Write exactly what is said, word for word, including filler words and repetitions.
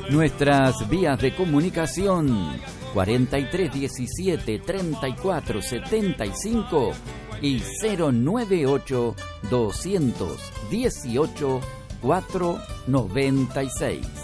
Nuestras vías de comunicación cuarenta y tres diecisiete treinta y cuatro setenta y cinco y cero nueve ocho doscientos dieciocho cuatrocientos noventa y seis.